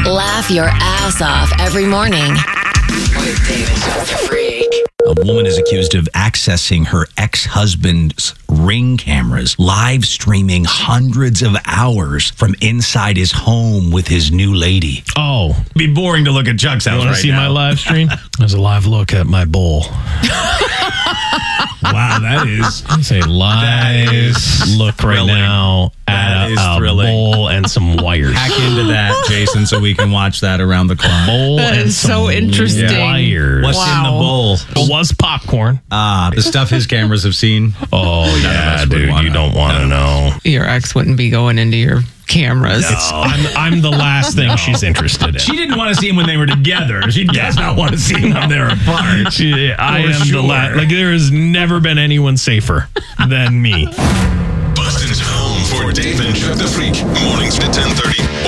Laugh your ass off every morning. With Dave and Chuck the Freak. A woman is accused of accessing her ex-husband's Ring cameras, live streaming hundreds of hours from inside his home with his new lady. Oh, Be boring to look at Chuck's you house want right to see now. my live stream? There's a live look at my bowl. Wow, that is. It's a live look thrilling. right now That at is a thrilling. bowl and some wires. Hack into that, Jason, so we can watch that around the clock. Bowl That and is so some interesting. wires. What's in the Wow. bowl? It was popcorn. The stuff his cameras have seen. Oh, yeah, us would dude. wanna You don't want to know. Your ex wouldn't be going into your cameras. I'm the last thing she's interested in. She didn't want to see him when they were together. She does not want to see him when they're apart. I am For the last. sure. Like, there has never been anyone safer than me. Boston's home for Dave and Chuck the Freak. Mornings at 10:30.